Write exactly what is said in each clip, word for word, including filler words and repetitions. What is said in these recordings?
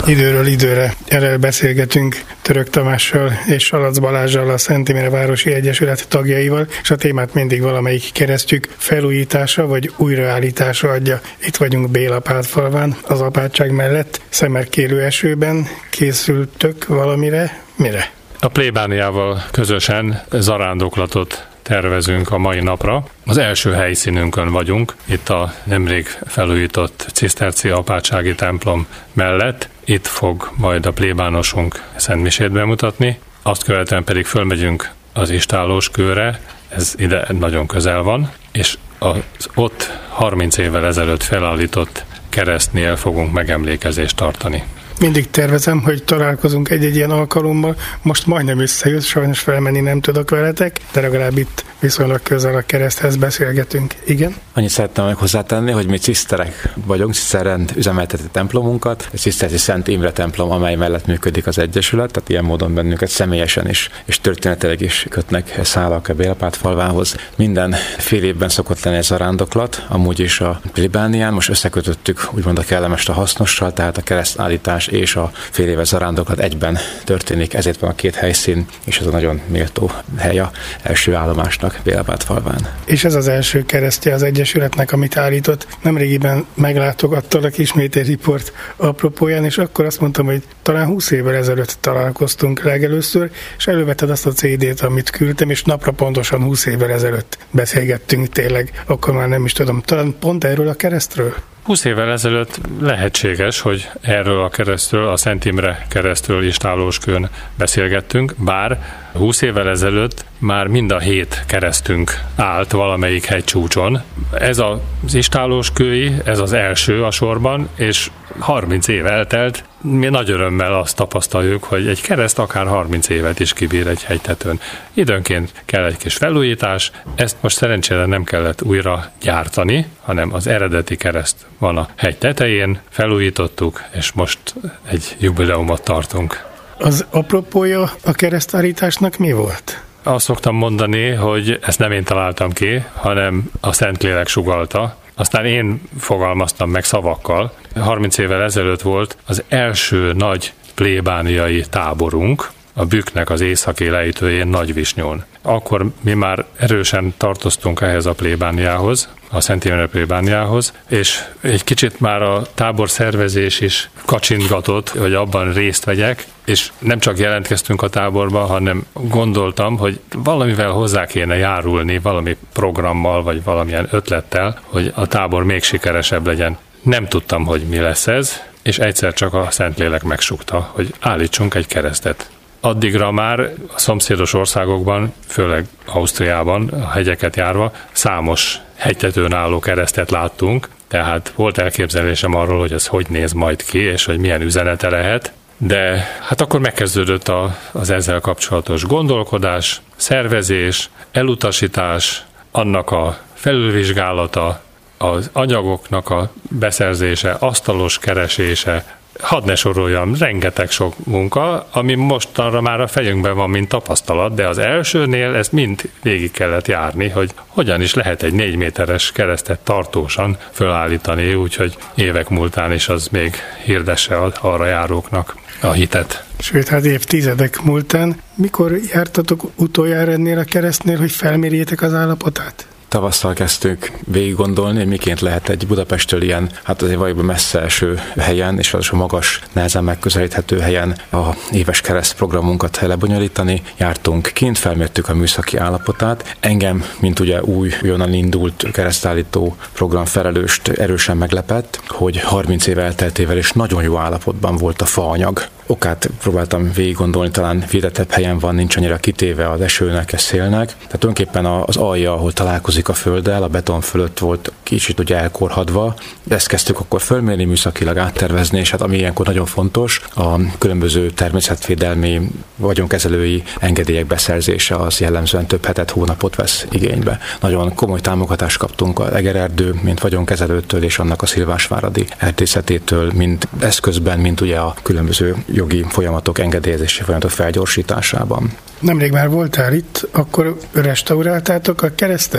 Időről időre erről beszélgetünk Török Tamással és Salac Balázssal, a Szent Imre Városi Egyesület tagjaival, és a témát mindig valamelyik keresztjük felújítása vagy újraállítása adja. Itt vagyunk Bélapátfalván, az apátság mellett, szemerkélő esőben. Készültök valamire? Mire? A plébániával közösen zarándoklatot tervezünk a mai napra. Az első helyszínünkön vagyunk, itt a nemrég felújított ciszterci apátsági templom mellett. Itt fog majd a plébánosunk szentmisét bemutatni, azt követően pedig fölmegyünk az istállós kőre, ez ide nagyon közel van, és az ott harminc évvel ezelőtt felállított keresztnél fogunk megemlékezést tartani. Mindig tervezem, hogy találkozunk egy-egy ilyen alkalommal. Most majdnem összejött, sajnos felmenni nem tudok veletek, de legalább itt viszonylag közel a kereszthez beszélgetünk. Igen? Annyit szeretném meg hozzátenni, hogy mi ciszterek vagyunk, ciszterrend üzemelteti templomunkat, a Ciszterci Szent Imre templom, amely mellett működik az Egyesület, tehát ilyen módon bennünket személyesen is, és történetileg is kötnek szálak a Bélapátfalvához. Minden fél évben szokott lenni ez a zarándoklat, amúgy is a plébánián, most összekötöttük úgymond a kellemest a hasznossal, tehát a keresztállítás és a fél éves zarándoklat egyben történik, ezért van a két helyszín, és ez a nagyon méltó hely a első állomásnak Bélapátfalván. És ez az első keresztje az Egyesületnek, amit állított. Nemrégiben meglátogattalak ismét egy riport apropóján, és akkor azt mondtam, hogy talán húsz évvel ezelőtt találkoztunk legelőször, és elővetted azt a cé dét, amit küldtem, és napra pontosan húsz évvel ezelőtt beszélgettünk tényleg, akkor már nem is tudom, talán pont erről a keresztről? húsz évvel ezelőtt lehetséges, hogy erről a keresztről, a Szent Imre keresztről istállóskőn beszélgettünk, bár húsz évvel ezelőtt már mind a hét keresztünk állt valamelyik hegycsúcson. Ez az istállóskői, ez az első a sorban, és harminc év eltelt, mi nagy örömmel azt tapasztaljuk, hogy egy kereszt akár harminc évet is kibír egy hegytetőn. Időnként kell egy kis felújítás, ezt most szerencsére nem kellett újra gyártani, hanem az eredeti kereszt van a hegy tetején, felújítottuk, és most egy jubileumot tartunk. Az apropója a keresztállításnak mi volt? Azt szoktam mondani, hogy ezt nem én találtam ki, hanem a Szentlélek sugallta. Aztán én fogalmaztam meg szavakkal. harminc évvel ezelőtt volt az első nagy plébániai táborunk, a Bükknek az északi lejtőjén Nagyvisnyón. Akkor mi már erősen tartoztunk ehhez a plébániához, a Szent Imre plébániához, és egy kicsit már a tábor szervezés is kacsintgatott, hogy abban részt vegyek, és nem csak jelentkeztünk a táborba, hanem gondoltam, hogy valamivel hozzá kéne járulni, valami programmal, vagy valamilyen ötlettel, hogy a tábor még sikeresebb legyen. Nem tudtam, hogy mi lesz ez, és egyszer csak a Szentlélek megsúgta, hogy állítsunk egy keresztet. Addigra már a szomszédos országokban, főleg Ausztriában, a hegyeket járva, számos hegytetőn álló keresztet láttunk, tehát volt elképzelésem arról, hogy ez hogy néz majd ki, és hogy milyen üzenete lehet, de hát akkor megkezdődött a, az ezzel kapcsolatos gondolkodás, szervezés, elutasítás, annak a felülvizsgálata, az anyagoknak a beszerzése, asztalos keresése, hadd ne soroljam, rengeteg sok munka, ami mostanra már a fejünkben van, mint tapasztalat, de az elsőnél ezt mind végig kellett járni, hogy hogyan is lehet egy négy méteres keresztet tartósan fölállítani, úgyhogy évek múltán is az még hirdesse arra járóknak a hitet. Sőt, hát évtizedek múltán. Mikor jártatok utoljára ennél a keresztnél, hogy felmérjétek az állapotát? Tavasszal kezdtük végig gondolni, hogy miként lehet egy Budapesttől ilyen, hát azért valójában messze eső helyen, és az a magas, nehezen megközelíthető helyen a éves keresztprogramunkat lebonyolítani. Jártunk kint, felmértük a műszaki állapotát. Engem, mint ugye új, újonnan indult keresztállító program felelőst erősen meglepett, hogy harminc év elteltével és nagyon jó állapotban volt a faanyag. Okát próbáltam végig gondolni, talán védettebb helyen van, nincs annyira kitéve az esőnek, a szélnek. Tehát tulajdonképpen az alja, ahol találkozik a földdel, a beton fölött volt kicsit ugye elkorhadva. Ezt kezdtük akkor fölmérni, műszakilag áttervezni, és hát ami ilyenkor nagyon fontos, a különböző természetvédelmi vagyonkezelői engedélyek beszerzése az jellemzően több hetet, hónapot vesz igénybe. Nagyon komoly támogatást kaptunk az Egererdő, mint vagyonkezelőtől és annak a Szilvásváradi erdészetétől, mind eszközben, mint ugye a különböző jogi folyamatok, engedélyezési folyamatok felgyorsításában. Nemrég már voltál itt, akkor restauráltátok a keresztet?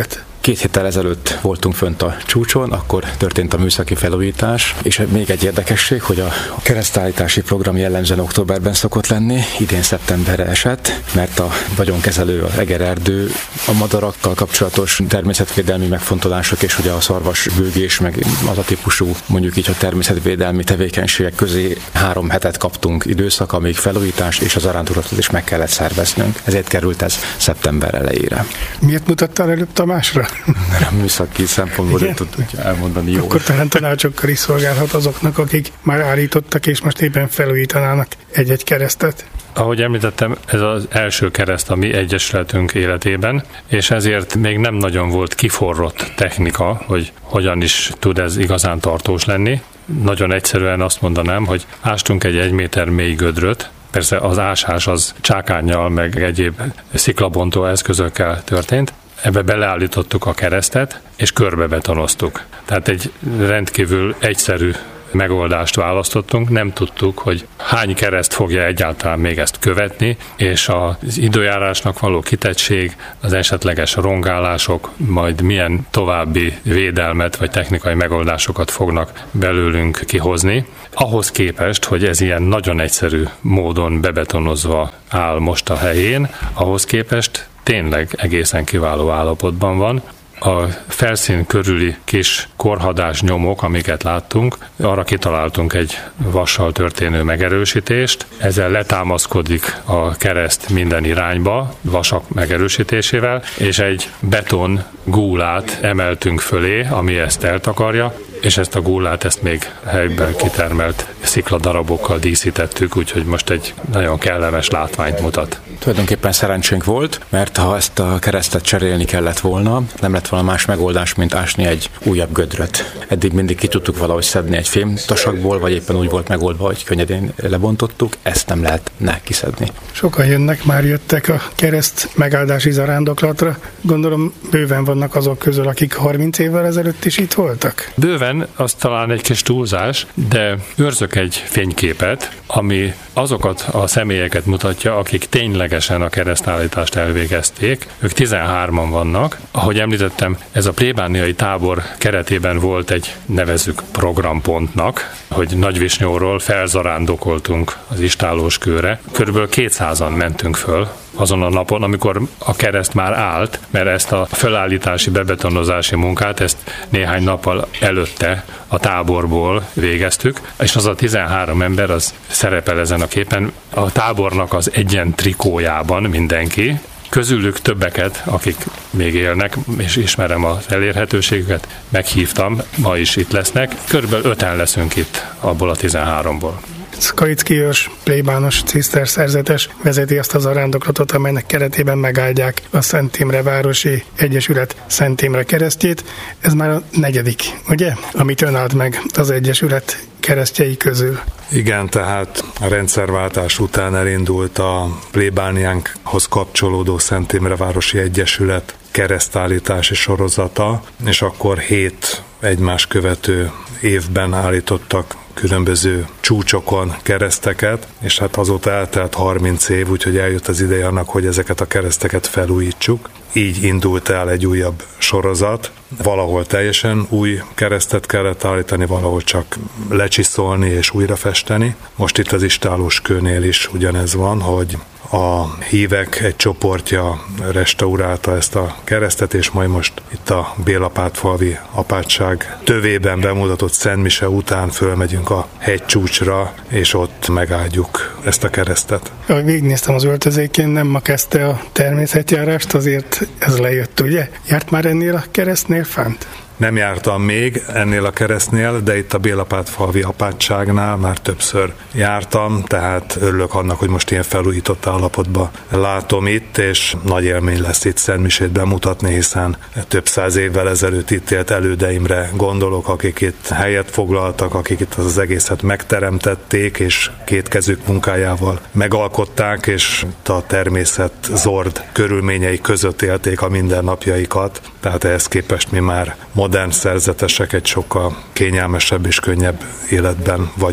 Két héttel ezelőtt voltunk fönt a csúcson, akkor történt a műszaki felújítás, és még egy érdekesség, hogy a keresztállítási program jellemzően októberben szokott lenni, idén szeptemberre esett, mert a vagyonkezelő, az egererdő, a madarakkal kapcsolatos természetvédelmi megfontolások és ugye a szarvasbőgés, meg az a típusú, mondjuk így a természetvédelmi tevékenységek közé három hetet kaptunk időszak, amíg felújítás és az arándulatot is meg kellett szerveznünk. Ezért került ez szeptember elejére. Miért mutattál előbb Tamásra? Mert a műszaki szempontból ő tudja elmondani jól. Akkor talán tanácsokkal is szolgálhat azoknak, akik már állítottak és most éppen felújítanának egy-egy keresztet. Ahogy említettem, ez az első kereszt a mi egyesületünk életében, és ezért még nem nagyon volt kiforrott technika, hogy hogyan is tud ez igazán tartós lenni. Nagyon egyszerűen azt mondanám, hogy ástunk egy egy méter mély gödröt. Persze az ásás az csákánnyal, meg egyéb sziklabontó eszközökkel történt. Ebbe beleállítottuk a keresztet, és körbebetonoztuk. Tehát egy rendkívül egyszerű megoldást választottunk, nem tudtuk, hogy hány kereszt fogja egyáltalán még ezt követni, és az időjárásnak való kitettség, az esetleges rongálások, majd milyen további védelmet vagy technikai megoldásokat fognak belőlünk kihozni. Ahhoz képest, hogy ez ilyen nagyon egyszerű módon bebetonozva áll most a helyén, ahhoz képest tényleg egészen kiváló állapotban van. A felszín körüli kis korhadás nyomok, amiket láttunk, arra kitaláltunk egy vassal történő megerősítést. Ezzel letámaszkodik a kereszt minden irányba, vasak megerősítésével, és egy beton gúlát emeltünk fölé, ami ezt eltakarja, és ezt a gúlát ezt még helyben kitermelt szikladarabokkal díszítettük, úgyhogy most egy nagyon kellemes látványt mutat. Tulajdonképpen szerencsénk volt, mert ha ezt a keresztet cserélni kellett volna, nem lett volna más megoldás, mint ásni egy újabb gödröt. Eddig mindig ki tudtuk valahogy szedni egy fémtasakból, vagy éppen úgy volt megoldva, hogy könnyedén lebontottuk, ezt nem lehetne kiszedni. Sokan jönnek, már jöttek a kereszt megáldási zarándoklatra. Gondolom bőven vannak azok közül, akik harminc évvel ezelőtt is itt voltak? Bőven, az talán egy kis túlzás, de őrzök egy fényképet, ami azokat a személyeket mutatja, akik ténylegesen a keresztállítást elvégezték. Ők tizenhárman vannak. Ahogy említettem, ez a plébániai tábor keretében volt egy, nevezzük programpontnak, hogy Nagyvisnyóról felzarándokoltunk az Istállós kőre. Körülbelül kétszázan mentünk föl azon a napon, amikor a kereszt már állt, mert ezt a fölállítási, bebetonozási munkát, ezt néhány nappal előtte a táborból végeztük, és az a tizenhárom ember az szerepel ezen a képen. A tábornak az egyen trikójában mindenki, közülük többeket, akik még élnek, és ismerem az elérhetőségüket, meghívtam, ma is itt lesznek. Körülbelül öten leszünk itt abból a tizenháromból. Kalicki őrs, plébános, ciszterszerzetes vezeti azt az zarándoklatot, amelynek keretében megáldják a Szent Imre Városi Egyesület Szent Imre keresztjét. Ez már a negyedik, ugye? Amit ön állt meg az Egyesület keresztjei közül. Igen, tehát a rendszerváltás után elindult a plébániánkhoz kapcsolódó Szent Imre Városi Egyesület keresztállítási sorozata, és akkor hét egymás követő évben állítottak különböző csúcsokon kereszteket, és hát azóta eltelt harminc év, úgyhogy eljött az ideje annak, hogy ezeket a kereszteket felújítsuk. Így indult el egy újabb sorozat. Valahol teljesen új keresztet kellett állítani, valahol csak lecsiszolni és újra festeni. Most itt az Istállós kőnél is ugyanez van, hogy a hívek egy csoportja restaurálta ezt a keresztet, és majd most itt a Bélapátfalvi apátság tövében bemutatott Szentmise után fölmegyünk a hegycsúcsra, és ott megáldjuk ezt a keresztet. Ahogy végignéztem az öltözékén, nem ma kezdte a természetjárást, azért ez lejött, ugye? Járt már ennél a keresztnél fent? Nem jártam még ennél a keresztnél, de itt a Bélapátfalvi apátságnál már többször jártam, tehát örülök annak, hogy most ilyen felújított állapotban látom itt, és nagy élmény lesz itt Szentmisét bemutatni, hiszen több száz évvel ezelőtt itt élt elődeimre gondolok, akik itt helyet foglaltak, akik itt az egészet megteremtették, és két kezük munkájával megalkották, és itt a természet zord körülményei között élték a mindennapjaikat, tehát ehhez képest mi már modern szerzetesek egy sokkal kényelmesebb és könnyebb életben vagyunk.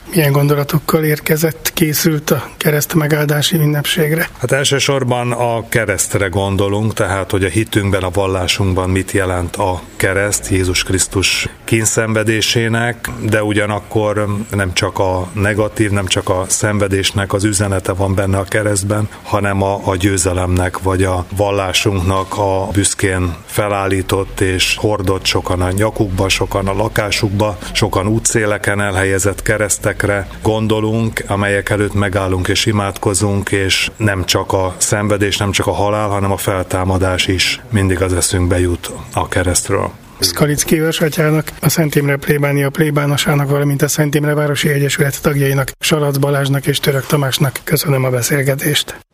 Milyen gondolatokkal érkezett, készült a kereszt megáldási ünnepségre? Hát elsősorban a keresztre gondolunk, tehát hogy a hitünkben, a vallásunkban mit jelent a kereszt Jézus Krisztus kínszenvedésének, de ugyanakkor nem csak a negatív, nem csak a szenvedésnek az üzenete van benne a keresztben, hanem a, a győzelemnek, vagy a vallásunknak a büszkén felállított és hordott, sokan a nyakukba, sokan a lakásukba, sokan útszéleken elhelyezett keresztekre gondolunk, amelyek előtt megállunk és imádkozunk, és nem csak a szenvedés, nem csak a halál, hanem a feltámadás is mindig az eszünkbe jut a keresztről. Szkalicki őrsatyának, a Szent Imre plébánia plébánosának, valamint a Szent Imre Városi Egyesület tagjainak, Sarac Balázsnak és Török Tamásnak köszönöm a beszélgetést.